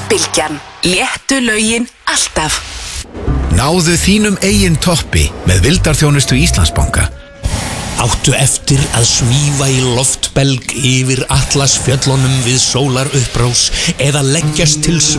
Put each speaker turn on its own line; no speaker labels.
Bylgjan. Léttu lögin alltaf.
Náðu þínum eigin toppi með vildarþjónustu Íslandsbanka.
Áttu eftir að svífa í loftbelg yfir Atlasfjöllunum við sólarupprás eða leggjast til